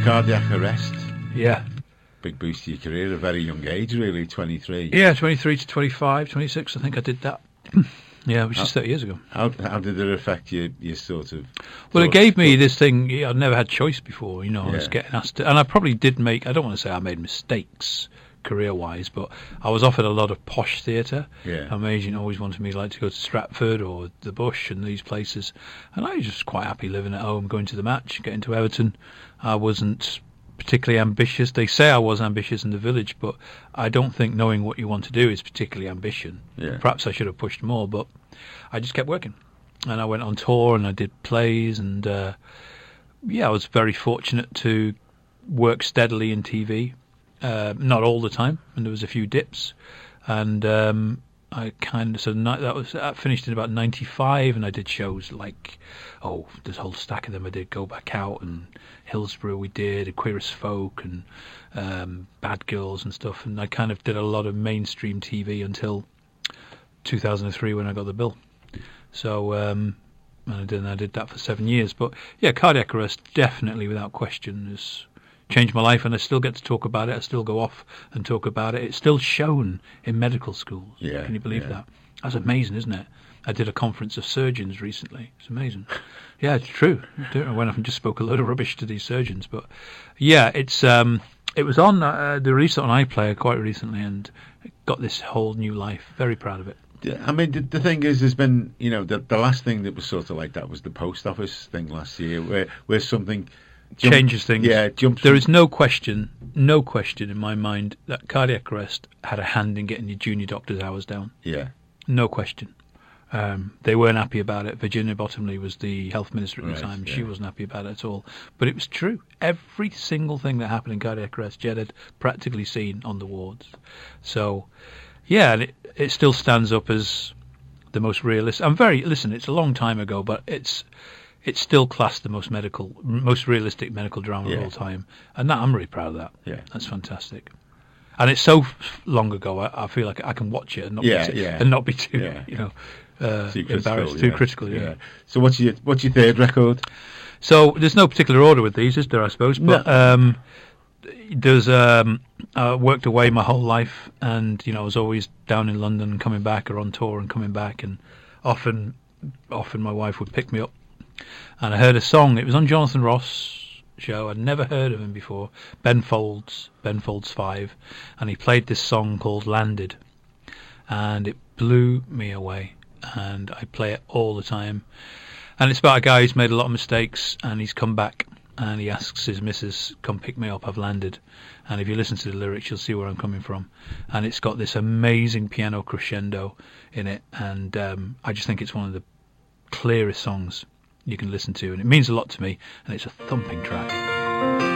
cardiac arrest. Yeah. Big boost to your career at a very young age, really, 23. Yeah, 23 to 25, 26, I think I did that. Yeah, which is 30 years ago. How did it affect your sort of... Well, it gave me this thing. I'd never had choice before, I was Yeah. getting asked to, and I probably did make, I don't want to say I made mistakes career-wise, but I was offered a lot of posh theatre. Yeah. And my agent always wanted me to go to Stratford or the Bush and these places, and I was just quite happy living at home, going to the match, getting to Everton. I wasn't particularly ambitious. They say I was ambitious in the Village, but I don't think knowing what you want to do is particularly ambition. Yeah. Perhaps I should have pushed more, but I just kept working. And I went on tour and I did plays, and I was very fortunate to work steadily in TV. Not all the time, and there was a few dips. And I kind of, that finished in about 95, and I did shows like, there's a whole stack of them. I did Go Back Out and Hillsborough we did, Queer as Folk and Bad Girls and stuff, and I kind of did a lot of mainstream TV until 2003 when I got the bill. So and I did that for 7 years. But yeah, cardiac arrest definitely, without question, has changed my life, and I still get to talk about it. I still go off and talk about it. It's still shown in medical schools. Yeah, Can you believe that? That's amazing, isn't it? I did a conference of surgeons recently. It's amazing. Yeah, it's true. I went off and just spoke a load of rubbish to these surgeons. But yeah, it was on the release on iPlayer quite recently, and it got this whole new life. Very proud of it. I mean, the thing is, there's been, the last thing that was sort of like that was the post office thing last year, where something changes things. Yeah, jumps. There is no question in my mind that cardiac arrest had a hand in getting your junior doctor's hours down. Yeah. No question. They weren't happy about it. Virginia Bottomley was the health minister at the time. Yeah. She wasn't happy about it at all. But it was true. Every single thing that happened in cardiac arrest, Jed had practically seen on the wards. So, yeah, and it still stands up as the most realistic. Listen, it's a long time ago, but it's still classed the most realistic medical drama of all time. And that, I'm really proud of that. Yeah. That's fantastic. And it's so long ago, I feel like I can watch it and not be too, embarrassed, too critical. Yeah. So what's your third record? So there's no particular order with these, is there? I suppose, but there's I worked away my whole life, and I was always down in London and coming back, or on tour and coming back, and often my wife would pick me up, and I heard a song. It was on Jonathan Ross show. I'd never heard of him before. Ben Folds 5, and he played this song called Landed, and it blew me away, and I play it all the time. And it's about a guy who's made a lot of mistakes, and he's come back, and he asks his missus, come pick me up, I've landed. And if you listen to the lyrics, you'll see where I'm coming from. And it's got this amazing piano crescendo in it, and I just think it's one of the clearest songs you can listen to, and it means a lot to me, and it's a thumping track.